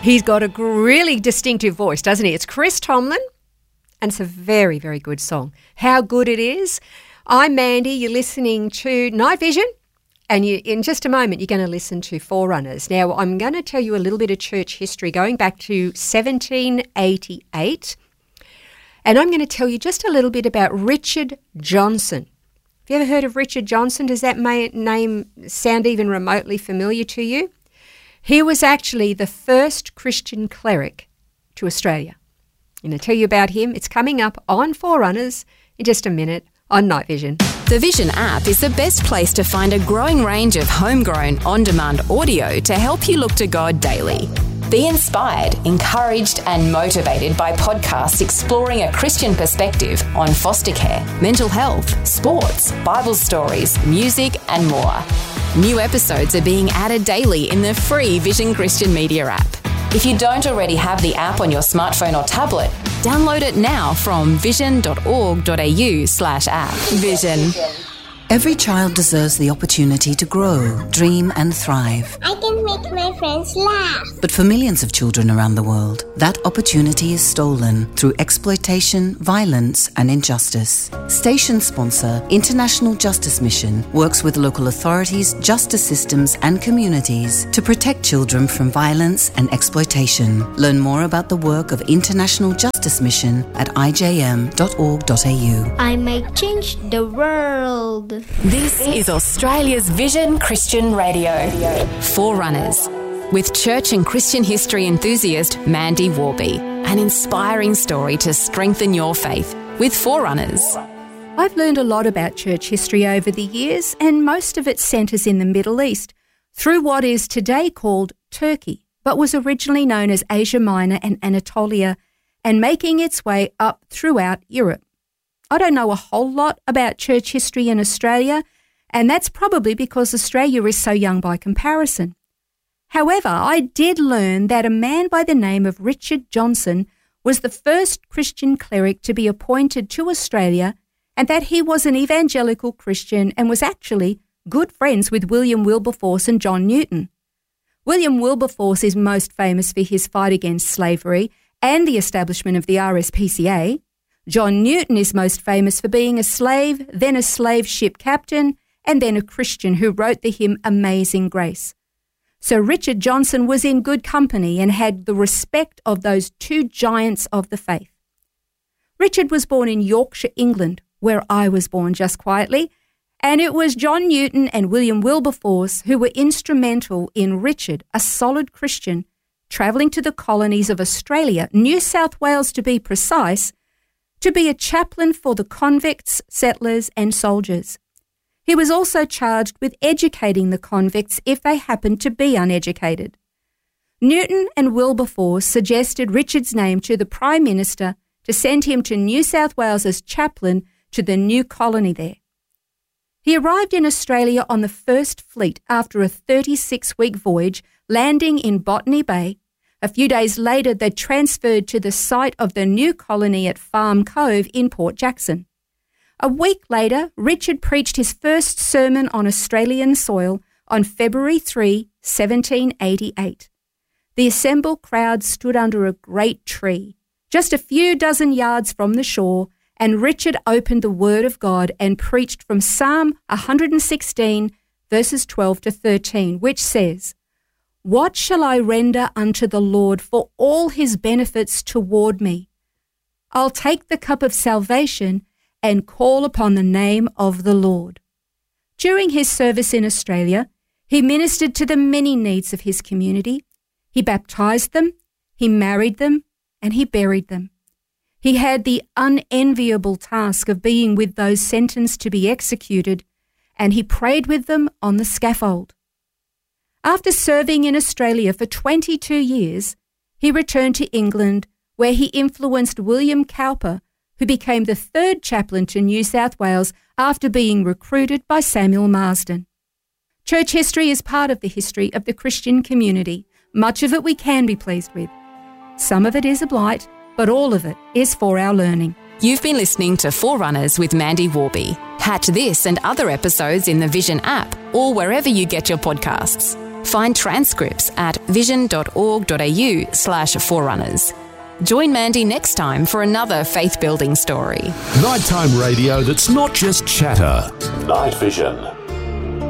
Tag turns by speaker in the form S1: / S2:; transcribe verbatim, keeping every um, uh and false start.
S1: He's got a really distinctive voice, doesn't he? It's Chris Tomlin, and it's a very, very good song. How good it is. I'm Mandy. You're listening to Night Vision, and you, in just a moment you're going to listen to Forerunners. Now, I'm going to tell you a little bit of church history going back to seventeen eighty-eight, and I'm going to tell you just a little bit about Richard Johnson. Have you ever heard of Richard Johnson? Does that may, name sound even remotely familiar to you? He was actually the first Christian cleric to Australia. I'm going to tell you about him. It's coming up on Forerunners in just a minute on Night Vision.
S2: The Vision app is the best place to find a growing range of homegrown, on-demand audio to help you look to God daily. Be inspired, encouraged and motivated by podcasts exploring a Christian perspective on foster care, mental health, sports, Bible stories, music and more. New episodes are being added daily in the free Vision Christian Media app. If you don't already have the app on your smartphone or tablet, download it now from vision.org.au slash app. Vision.
S3: Every child deserves the opportunity to grow, dream and thrive.
S4: I can make my friends laugh.
S3: But for millions of children around the world, that opportunity is stolen through exploitation, violence and injustice. Station sponsor International Justice Mission works with local authorities, justice systems and communities to protect children from violence and exploitation. Learn more about the work of International Justice Mission at i j m dot org dot a u.
S4: I might change the world.
S2: This is Australia's Vision Christian Radio. Forerunners, with church and Christian history enthusiast Mandy Warby. An inspiring story to strengthen your faith with Forerunners.
S1: I've learned a lot about church history over the years, and most of it centres in the Middle East, through what is today called Turkey, but was originally known as Asia Minor and Anatolia, and making its way up throughout Europe. I don't know a whole lot about church history in Australia, and that's probably because Australia is so young by comparison. However, I did learn that a man by the name of Richard Johnson was the first Christian cleric to be appointed to Australia, and that he was an evangelical Christian and was actually good friends with William Wilberforce and John Newton. William Wilberforce is most famous for his fight against slavery and the establishment of the R S P C A. John Newton is most famous for being a slave, then a slave ship captain, and then a Christian who wrote the hymn Amazing Grace. So Richard Johnson was in good company and had the respect of those two giants of the faith. Richard was born in Yorkshire, England, where I was born just quietly, and it was John Newton and William Wilberforce who were instrumental in Richard, a solid Christian, travelling to the colonies of Australia, New South Wales to be precise, to be a chaplain for the convicts, settlers and soldiers. He was also charged with educating the convicts if they happened to be uneducated. Newton and Wilberforce suggested Richard's name to the Prime Minister to send him to New South Wales as chaplain to the new colony there. He arrived in Australia on the First Fleet after a thirty-six week voyage, landing in Botany Bay. A few days later, they transferred to the site of the new colony at Farm Cove in Port Jackson. A week later, Richard preached his first sermon on Australian soil on February third, seventeen eighty-eight. The assembled crowd stood under a great tree, just a few dozen yards from the shore, and Richard opened the Word of God and preached from Psalm one hundred sixteen, verses twelve to thirteen, which says, "What shall I render unto the Lord for all his benefits toward me? I'll take the cup of salvation and call upon the name of the Lord." During his service in Australia, he ministered to the many needs of his community. He baptized them, he married them, and he buried them. He had the unenviable task of being with those sentenced to be executed, and he prayed with them on the scaffold. After serving in Australia for twenty-two years, he returned to England, where he influenced William Cowper, who became the third chaplain to New South Wales after being recruited by Samuel Marsden. Church history is part of the history of the Christian community. Much of it we can be pleased with. Some of it is a blight, but all of it is for our learning.
S2: You've been listening to Forerunners with Mandy Warby. Catch this and other episodes in the Vision app or wherever you get your podcasts. Find transcripts at vision.org.au slash forerunners. Join Mandy next time for another faith-building story.
S5: Nighttime radio that's not just chatter. Night Vision.